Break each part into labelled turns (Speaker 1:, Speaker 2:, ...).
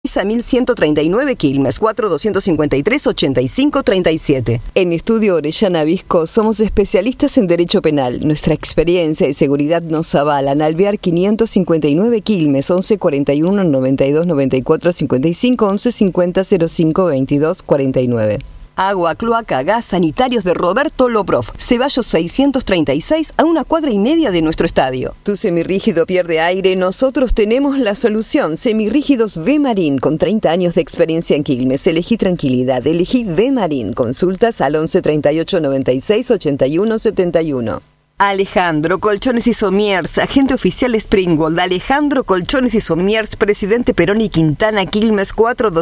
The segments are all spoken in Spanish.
Speaker 1: Isa 1139 Quilmes, 4253-8537.
Speaker 2: En Estudio Orellana Visco somos especialistas en Derecho Penal. Nuestra experiencia y seguridad nos avalan. Alvear 559 Quilmes, 11 41 92 94 55, 11 50 05 22 49.
Speaker 1: Agua, cloaca, gas, sanitarios de Roberto Lobrov. Ceballos 636 a 1,5 cuadras de nuestro estadio.
Speaker 2: Tu semirrígido pierde aire, nosotros tenemos la solución. Semirrígidos V-Marín, con 30 años de experiencia en Quilmes. Elegí tranquilidad, elegí V-Marín. Consultas al 11 38 96 81 71.
Speaker 1: Alejandro Colchones y Somiers, agente oficial Springgold. Alejandro Colchones y Somiers, presidente Perón y Quintana, Quilmes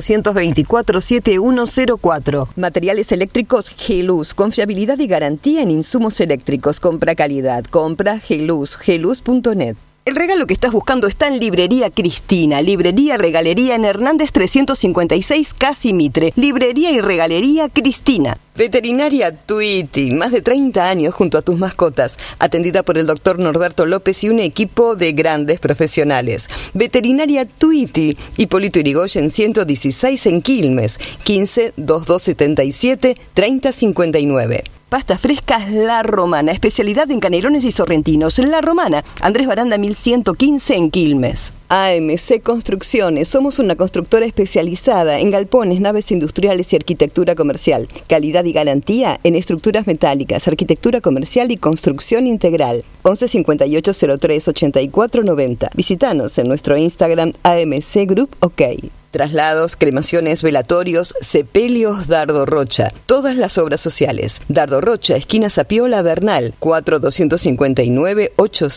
Speaker 1: 4224-7104. Materiales eléctricos Geluz, confiabilidad y garantía en insumos eléctricos. Compra calidad, compra Geluz, geluz.net. El regalo que estás buscando está en Librería Cristina, librería regalería en Hernández 356 Casi Mitre. Librería y regalería Cristina.
Speaker 2: Veterinaria Tuiti, más de 30 años junto a tus mascotas, atendida por el doctor Norberto López y un equipo de grandes profesionales. Veterinaria Tuiti, Hipólito Yrigoyen 116 en Quilmes, 15 2277 3059.
Speaker 1: Pastas frescas La Romana, especialidad en canelones y sorrentinos. La Romana, Andrés Baranda 1115 en Quilmes.
Speaker 2: AMC Construcciones, somos una constructora especializada en galpones, naves industriales y arquitectura comercial. Calidad y garantía en estructuras metálicas, arquitectura comercial y construcción integral. 11 58 03 84 90. Visítanos en nuestro Instagram AMC Group OK. Traslados, cremaciones, velatorios, sepelios Dardo Rocha. Todas las obras sociales. Dardo Rocha, esquina Sapiola Bernal, 4259 800.